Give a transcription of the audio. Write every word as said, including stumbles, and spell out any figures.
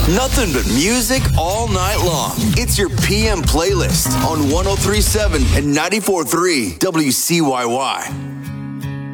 Nothing but music all night long. It's your P M playlist on one oh three point seven and ninety-four point three W C Y Y.